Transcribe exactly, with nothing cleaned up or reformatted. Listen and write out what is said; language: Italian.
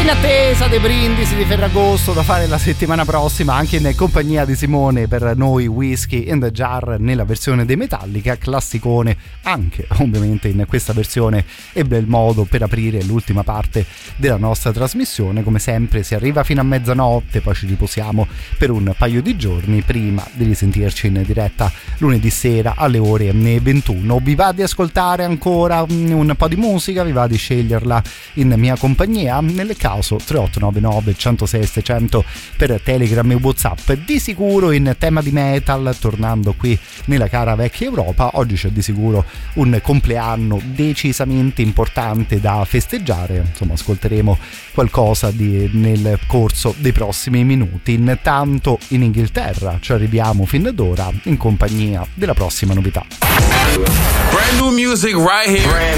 In attesa dei brindisi di Ferragosto da fare la settimana prossima, anche in compagnia di Simone, per noi Whiskey in the Jar nella versione dei Metallica, classicone anche ovviamente in questa versione. Ebbe il modo per aprire l'ultima parte della nostra trasmissione. Come sempre si arriva fino a mezzanotte, poi ci riposiamo per un paio di giorni prima di risentirci in diretta lunedì sera alle ore ventuno. Vi va di ascoltare ancora un po' di musica? Vi va di sceglierla in mia compagnia? Nel caso tre otto nove nove uno zero sei seicento per Telegram e WhatsApp. Di sicuro in tema di metal, tornando qui nella cara vecchia Europa, oggi c'è di sicuro un compleanno decisamente importante da festeggiare. Insomma, ascolteremo qualcosa di, nel corso dei prossimi minuti. Intanto in Inghilterra ci arriviamo fin d'ora in compagnia della prossima novità. Brand new music right here.